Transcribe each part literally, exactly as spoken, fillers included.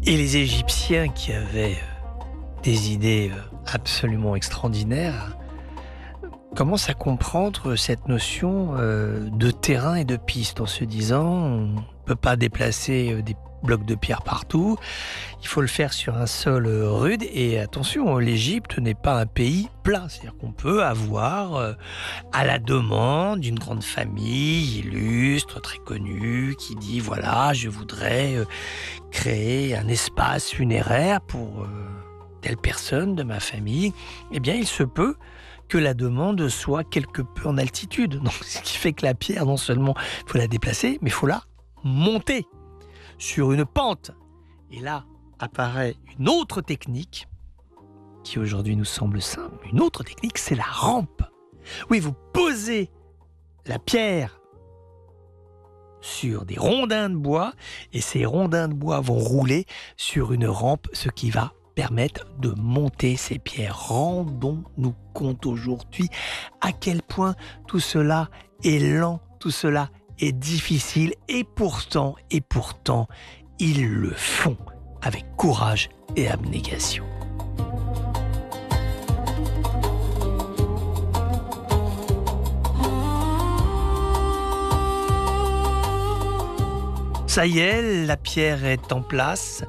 Et les Égyptiens qui avaient euh, des idées euh, absolument extraordinaires commencent à comprendre cette notion euh, de terrain et de piste en se disant on ne peut pas déplacer euh, des blocs de pierre partout, il faut le faire sur un sol euh, rude. Et attention, l'Égypte n'est pas un pays plat, c'est-à-dire qu'on peut avoir euh, à la demande d'une grande famille illustre, très connue, qui dit voilà, je voudrais euh, créer un espace funéraire pour euh, telle personne de ma famille, eh bien il se peut que la demande soit quelque peu en altitude. Donc, ce qui fait que la pierre, non seulement il faut la déplacer, mais il faut la monter sur une pente. Et là apparaît une autre technique qui aujourd'hui nous semble simple. Une autre technique, c'est la rampe. Oui, vous posez la pierre sur des rondins de bois et ces rondins de bois vont rouler sur une rampe, ce qui va permettre de monter ces pierres. Rendons-nous compte aujourd'hui à quel point tout cela est lent, tout cela est difficile et pourtant, et pourtant, ils le font avec courage et abnégation. Ça y est, la pierre est en place.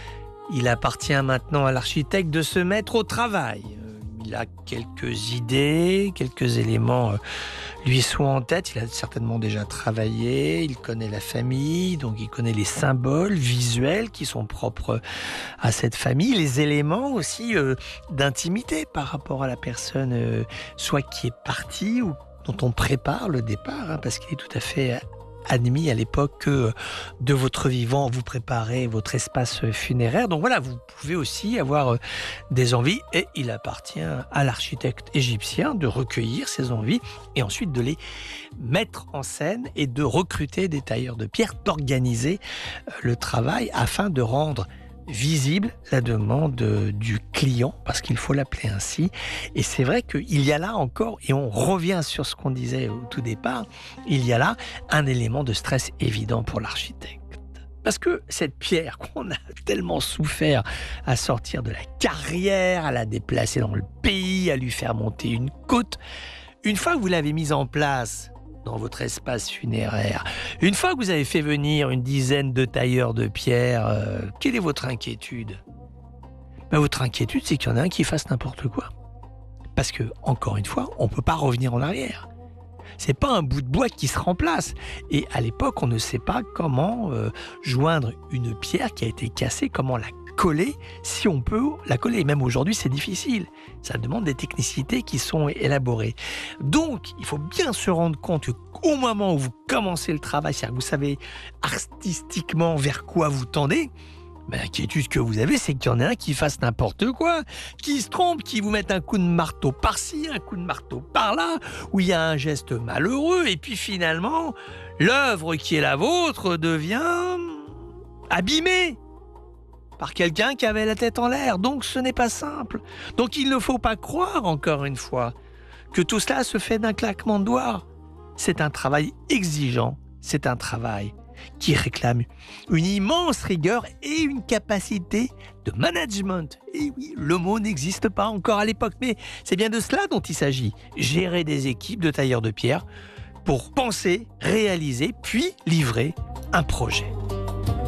Il appartient maintenant à l'architecte de se mettre au travail. Il a quelques idées, quelques éléments lui sont en tête. Il a certainement déjà travaillé, il connaît la famille, donc il connaît les symboles visuels qui sont propres à cette famille, les éléments aussi euh, d'intimité par rapport à la personne, euh, soit qui est partie ou dont on prépare le départ, hein, parce qu'il est tout à fait admis à l'époque que de votre vivant vous préparez votre espace funéraire. Donc voilà, vous pouvez aussi avoir des envies et il appartient à l'architecte égyptien de recueillir ces envies et ensuite de les mettre en scène et de recruter des tailleurs de pierre, d'organiser le travail afin de rendre visible la demande du client, parce qu'il faut l'appeler ainsi. Et c'est vrai qu'il y a là encore, et on revient sur ce qu'on disait au tout départ, il y a là un élément de stress évident pour l'architecte. Parce que cette pierre qu'on a tellement souffert à sortir de la carrière, à la déplacer dans le pays, à lui faire monter une côte, une fois que vous l'avez mise en place dans votre espace funéraire, une fois que vous avez fait venir une dizaine de tailleurs de pierre, euh, quelle est votre inquiétude ? Ben, votre inquiétude, c'est qu'il y en a un qui fasse n'importe quoi. Parce que, encore une fois, on ne peut pas revenir en arrière. C'est pas un bout de bois qui se remplace. Et à l'époque, on ne sait pas comment euh, joindre une pierre qui a été cassée, comment la coller, si on peut la coller. Et même aujourd'hui, c'est difficile. Ça demande des technicités qui sont élaborées. Donc, il faut bien se rendre compte qu'au moment où vous commencez le travail, c'est-à-dire que vous savez artistiquement vers quoi vous tendez, ben, l'inquiétude que vous avez, c'est qu'il y en a un qui fasse n'importe quoi, qui se trompe, qui vous mette un coup de marteau par-ci, un coup de marteau par-là, où il y a un geste malheureux, et puis finalement, l'œuvre qui est la vôtre devient abîmée par quelqu'un qui avait la tête en l'air. Donc ce n'est pas simple. Donc il ne faut pas croire, encore une fois, que tout cela se fait d'un claquement de doigts. C'est un travail exigeant, c'est un travail qui réclame une immense rigueur et une capacité de management. Et oui, le mot n'existe pas encore à l'époque, mais c'est bien de cela dont il s'agit. Gérer des équipes de tailleurs de pierre pour penser, réaliser, puis livrer un projet.